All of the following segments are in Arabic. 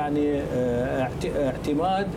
يعني اعتماد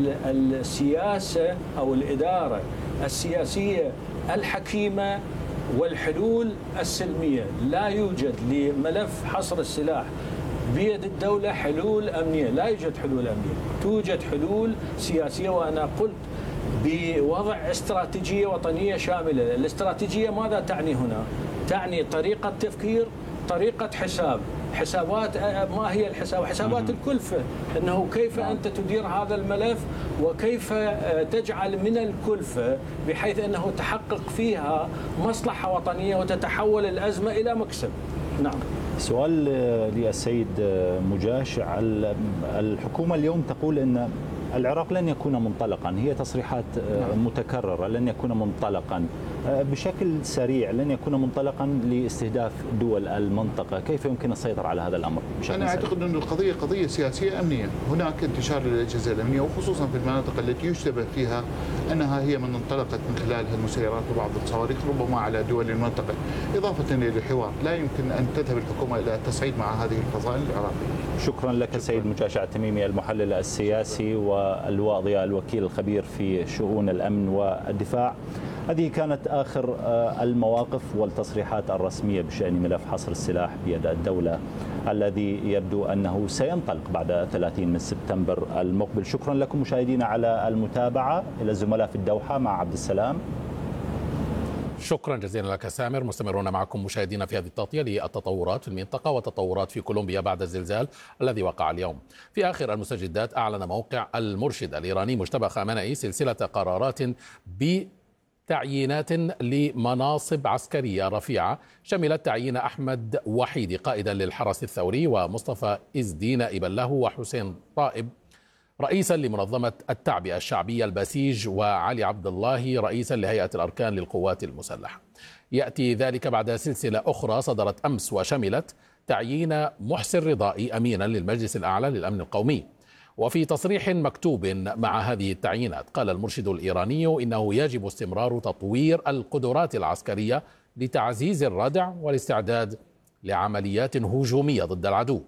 السياسة أو الإدارة السياسية الحكيمة والحلول السلمية. لا يوجد لملف حصر السلاح بيد الدولة حلول أمنية، لا يوجد حلول أمنية، توجد حلول سياسية. وأنا قلت بوضع استراتيجية وطنية شاملة. الاستراتيجية ماذا تعني هنا؟ تعني طريقة تفكير، طريقة حسابات. ما هي الحساب؟ حسابات الكلفة، أنه كيف أنت تدير هذا الملف وكيف تجعل من الكلفة بحيث أنه تحقق فيها مصلحة وطنية وتتحول الأزمة إلى مكسب. نعم. سؤال للسيد مجاشع، الحكومة اليوم تقول أن العراق لن يكون منطلقا، هي تصريحات متكررة، لن يكون منطلقا بشكل سريع، لن يكون منطلقا لاستهداف دول المنطقة. كيف يمكن السيطرة على هذا الأمر؟ أنا أعتقد أن القضية قضية سياسية أمنية. هناك انتشار للأجهزة الأمنية وخصوصا في المناطق التي يشتبه فيها أنها هي من انطلقت من خلالها المسيرات وبعض الصواريخ ربما على دول المنطقة. إضافة إلى الحوار، لا يمكن أن تذهب الحكومة إلى التصعيد مع هذه الفصائل العراقية. شكرا لك سيد مجاشع التميمي، المحلل السياسي، واللواء ضياء الوكيل الخبير في شؤون الأمن والدفاع. هذه كانت آخر المواقف والتصريحات الرسمية بشأن ملف حصر السلاح بيد الدولة الذي يبدو أنه سينطلق بعد 30 من سبتمبر المقبل. شكرا لكم مشاهدينا على المتابعة. إلى الزملاء في الدوحة مع عبد السلام. شكرا جزيلا لك سامر. مستمرون معكم مشاهدينا في هذه التغطية للتطورات في المنطقة وتطورات في كولومبيا بعد الزلزال الذي وقع اليوم. في آخر المستجدات أعلن موقع المرشد الإيراني مجتبى خامنئي سلسلة قرارات بتعيينات لمناصب عسكرية رفيعة، شملت تعيين أحمد وحيدي قائدا للحرس الثوري، ومصطفى إزدي نائبا له، وحسين طائب رئيسا لمنظمة التعبئة الشعبية البسيج، وعلي عبد الله رئيسا لهيئة الأركان للقوات المسلحة. يأتي ذلك بعد سلسلة أخرى صدرت أمس وشملت تعيين محسن رضائي أمينا للمجلس الأعلى للأمن القومي. وفي تصريح مكتوب مع هذه التعيينات قال المرشد الإيراني إنه يجب استمرار تطوير القدرات العسكرية لتعزيز الردع والاستعداد لعمليات هجومية ضد العدو.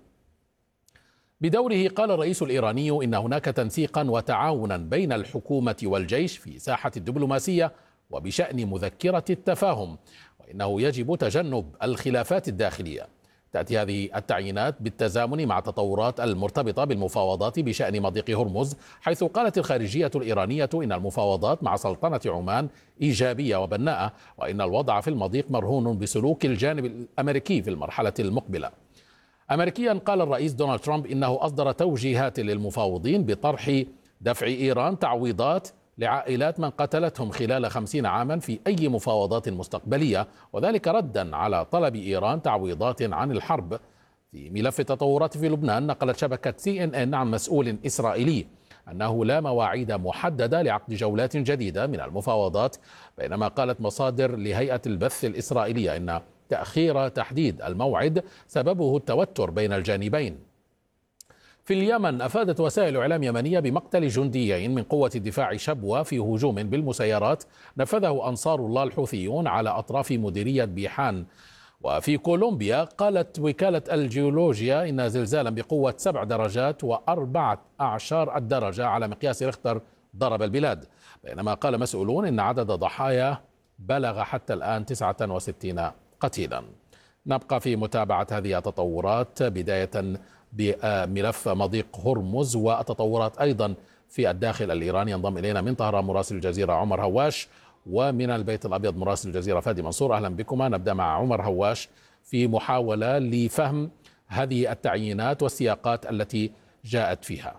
بدوره قال الرئيس الإيراني إن هناك تنسيقا وتعاونا بين الحكومة والجيش في ساحة الدبلوماسية وبشأن مذكرة التفاهم، وإنه يجب تجنب الخلافات الداخلية. تأتي هذه التعيينات بالتزامن مع التطورات المرتبطة بالمفاوضات بشأن مضيق هرمز، حيث قالت الخارجية الإيرانية إن المفاوضات مع سلطنة عمان إيجابية وبناءة، وإن الوضع في المضيق مرهون بسلوك الجانب الأمريكي في المرحلة المقبلة. أمريكيا قال الرئيس دونالد ترامب إنه أصدر توجيهات للمفاوضين بطرح دفع إيران تعويضات لعائلات من قتلتهم خلال 50 عاما في أي مفاوضات مستقبلية، وذلك ردا على طلب إيران تعويضات عن الحرب. في ملف التطورات في لبنان، نقلت شبكة CNN عن مسؤول إسرائيلي أنه لا مواعيد محددة لعقد جولات جديدة من المفاوضات، بينما قالت مصادر لهيئة البث الإسرائيلية إن تأخير تحديد الموعد سببه التوتر بين الجانبين. في اليمن، أفادت وسائل إعلام يمنية بمقتل جنديين من قوة الدفاع شبوة في هجوم بالمسيرات نفذه أنصار الله الحوثيون على أطراف مديرية بيحان. وفي كولومبيا، قالت وكالة الجيولوجيا إن زلزالا بقوة 7 درجات و14 الدرجة على مقياس ريختر ضرب البلاد، بينما قال مسؤولون إن عدد ضحايا بلغ حتى الآن 69 قتيلا. نبقى في متابعة هذه التطورات، بداية بملف مضيق هرمز والتطورات أيضا في الداخل الإيراني. ينضم إلينا من طهران مراسل الجزيرة عمر هواش، ومن البيت الأبيض مراسل الجزيرة فادي منصور. أهلا بكما. نبدأ مع عمر هواش في محاولة لفهم هذه التعيينات والسياقات التي جاءت فيها.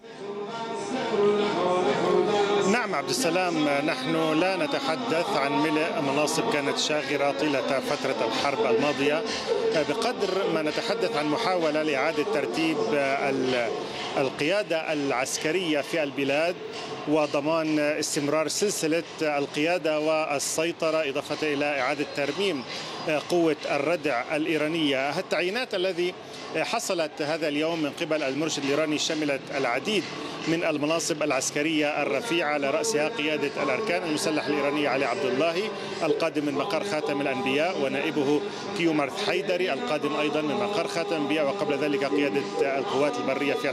نعم عبد السلام، نحن لا نتحدث عن ملء مناصب كانت شاغرة طيلة فترة الحرب الماضية، بقدر ما نتحدث عن محاولة لإعادة ترتيب القيادة العسكرية في البلاد وضمان استمرار سلسلة القيادة والسيطرة، إضافة إلى إعادة ترميم قوة الردع الإيرانية. التعيينات الذي حصلت هذا اليوم من قبل المرشد الإيراني شملت العديد من المناصب العسكرية الرفيعة، على رأسها قيادة الأركان المسلح الإيراني علي عبد الله القادم من مقر خاتم الأنبياء، ونائبه كيومرث حيدري القادم أيضا من مقر خاتم الأنبياء، وقبل ذلك قيادة القوات البرية في